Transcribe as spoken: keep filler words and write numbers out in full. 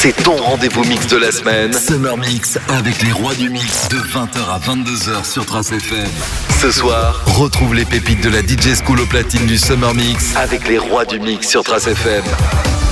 c'est ton rendez-vous mix de la semaine. Summer Mix avec les rois du mix de vingt heures à vingt-deux heures sur Trace F M. Ce soir, retrouve les pépites de la D J School au platine du Summer Mix avec les rois du mix sur Trace F M.